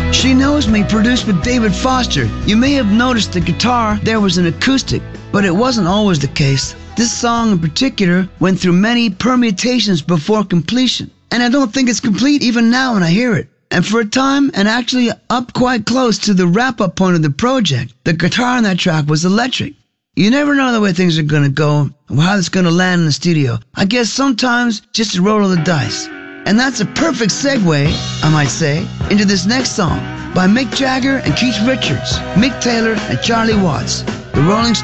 She Knows Me, produced with David Foster. You may have noticed the guitar there was an acoustic, but it wasn't always the case. This song in particular went through many permutations before completion, and I don't think it's complete even now when I hear it. And for a time, and actually up quite close to the wrap-up point of the project, the guitar on that track was electric. You never know the way things are going to go or how it's going to land in the studio. I guess sometimes just a roll of the dice. And that's a perfect segue, I might say, into this next song by Mick Jagger and Keith Richards, Mick Taylor and Charlie Watts, the Rolling Stones.